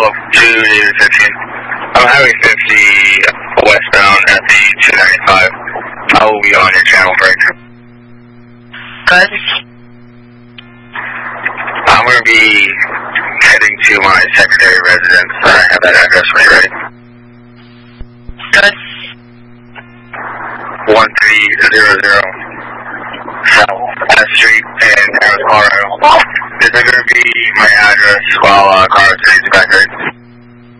12-2-15. I'm Highway 50 westbound at the 295. I will be on your channel break. Good. I'm going to be heading to my secondary residence. I have that address when you're ready. Good. 1300 South S Street in Paris, Colorado. This is going to be my address while Carlos takes the back right.